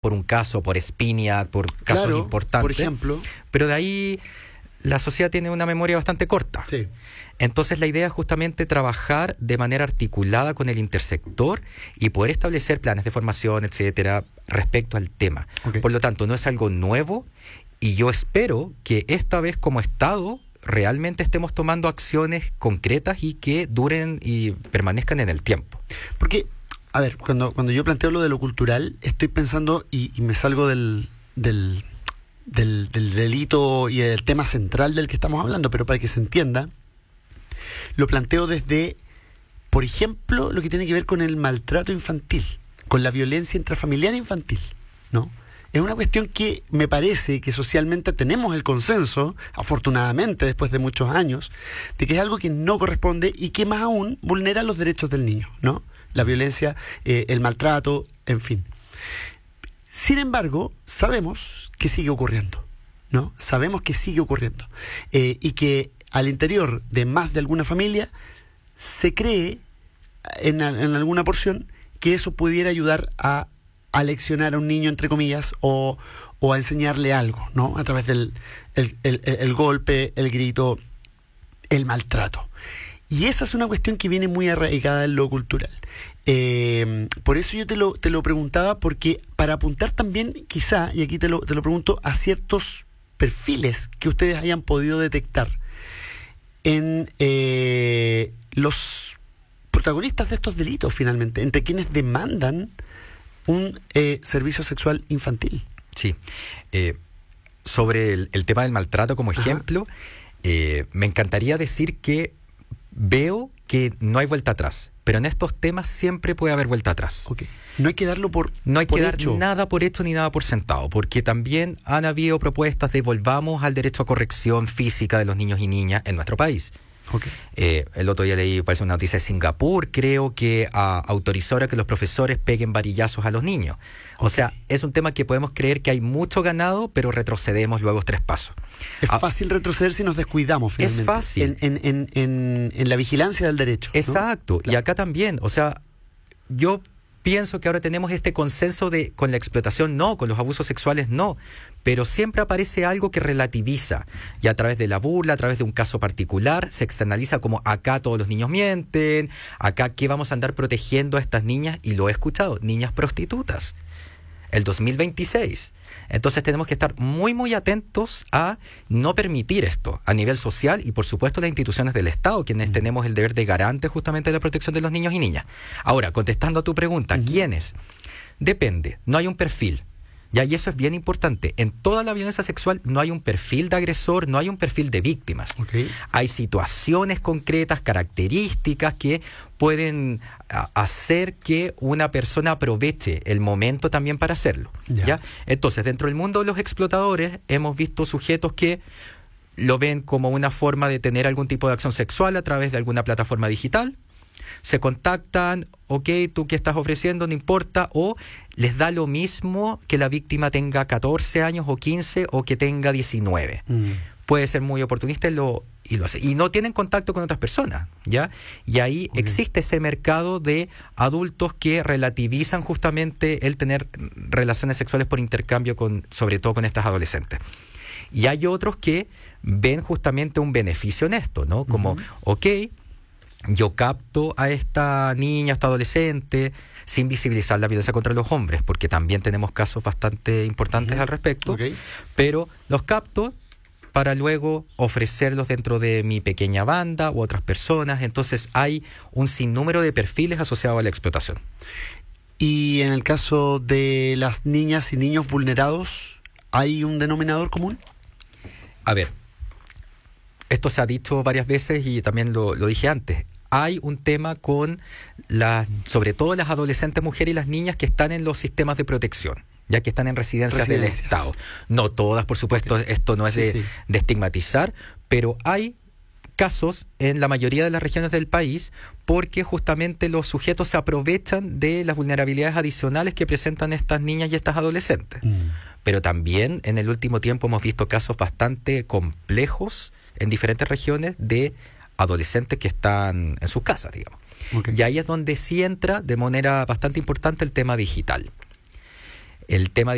por un caso, por Spiniak, por casos importantes. Por ejemplo. Pero de ahí la sociedad tiene una memoria bastante corta. Sí. Entonces la idea es justamente trabajar de manera articulada con el intersector y poder establecer planes de formación, etcétera, respecto al tema. Okay. Por lo tanto, no es algo nuevo y yo espero que esta vez como Estado realmente estemos tomando acciones concretas y que duren y permanezcan en el tiempo. Porque, a ver, cuando yo planteo lo de lo cultural, estoy pensando y me salgo del delito y del tema central del que estamos hablando, pero para que se entienda, lo planteo desde, por ejemplo, lo que tiene que ver con el maltrato infantil, con la violencia intrafamiliar infantil, ¿no? Es una cuestión que me parece que socialmente tenemos el consenso, afortunadamente después de muchos años, de que es algo que no corresponde y que más aún vulnera los derechos del niño, ¿no? La violencia, el maltrato, en fin. Sin embargo, sabemos que sigue ocurriendo, ¿no? Sabemos que sigue ocurriendo. Y que al interior de más de alguna familia se cree, en alguna porción, que eso pudiera ayudar a leccionar a un niño, entre comillas, o a enseñarle algo, ¿no? A través del el golpe, el grito, el maltrato. Y esa es una cuestión que viene muy arraigada en lo cultural. Por eso yo te lo preguntaba, porque para apuntar también, quizá, y aquí te lo pregunto, a ciertos perfiles que ustedes hayan podido detectar en los protagonistas de estos delitos, finalmente, entre quienes demandan un servicio sexual infantil. Sí. Sobre el tema del maltrato como ejemplo, me encantaría decir que veo que no hay vuelta atrás, pero en estos temas siempre puede haber vuelta atrás. Okay. No hay que darlo no hay por que dar hecho. Nada por hecho ni nada por sentado, porque también han habido propuestas de volvamos al derecho a corrección física de los niños y niñas en nuestro país. Okay. El otro día leí, parece una noticia de Singapur, creo que autorizó ahora que los profesores peguen varillazos a los niños. Okay. O sea, es un tema que podemos creer que hay mucho ganado, pero retrocedemos luego 3 pasos. Es fácil retroceder si nos descuidamos, finalmente. Es fácil. En la vigilancia del derecho, ¿no? Exacto. Claro. Y acá también, o sea, yo pienso que ahora tenemos este consenso con la explotación no, con los abusos sexuales no, pero siempre aparece algo que relativiza, y a través de la burla, a través de un caso particular, se externaliza como acá todos los niños mienten, acá que vamos a andar protegiendo a estas niñas, y lo he escuchado, niñas prostitutas, el 2026. Entonces tenemos que estar muy muy atentos a no permitir esto a nivel social y por supuesto las instituciones del Estado, quienes tenemos el deber de garante justamente de la protección de los niños y niñas. Ahora, contestando a tu pregunta, ¿quiénes? Depende, no hay un perfil. Ya, y eso es bien importante. En toda la violencia sexual no hay un perfil de agresor, no hay un perfil de víctimas. Okay. Hay situaciones concretas, características que pueden hacer que una persona aproveche el momento también para hacerlo. ¿Ya? Entonces, dentro del mundo de los explotadores, hemos visto sujetos que lo ven como una forma de tener algún tipo de acción sexual a través de alguna plataforma digital. Se contactan, ok, tú qué estás ofreciendo, no importa, o les da lo mismo que la víctima tenga 14 años o 15 o que tenga 19. Puede ser muy oportunista y lo hace. Y no tienen contacto con otras personas, ¿ya? Y ahí existe ese mercado de adultos que relativizan justamente el tener relaciones sexuales por intercambio, sobre todo con estas adolescentes. Y hay otros que ven justamente un beneficio en esto, ¿no? Como, ok, yo capto a esta niña, a esta adolescente, sin visibilizar la violencia contra los hombres, porque también tenemos casos bastante importantes al respecto, pero los capto para luego ofrecerlos dentro de mi pequeña banda u otras personas. Entonces hay un sinnúmero de perfiles asociados a la explotación. Y en el caso de las niñas y niños vulnerados, ¿hay un denominador común? A ver, esto se ha dicho varias veces y también lo dije antes. Hay un tema con sobre todo las adolescentes mujeres y las niñas que están en los sistemas de protección, ya que están en residencias del Estado. No todas, por supuesto, esto no es de estigmatizar, pero hay casos en la mayoría de las regiones del país porque justamente los sujetos se aprovechan de las vulnerabilidades adicionales que presentan estas niñas y estas adolescentes. Pero también en el último tiempo hemos visto casos bastante complejos en diferentes regiones de adolescentes que están en sus casas, digamos. Y ahí es donde sí entra de manera bastante importante el tema digital. El tema